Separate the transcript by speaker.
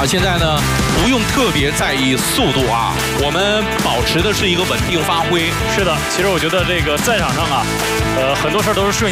Speaker 1: 啊，现在呢不用特别在意速度啊，我们保持的是一个稳定发挥。
Speaker 2: 是的，其实我觉得这个赛场上啊，很多事儿都是顺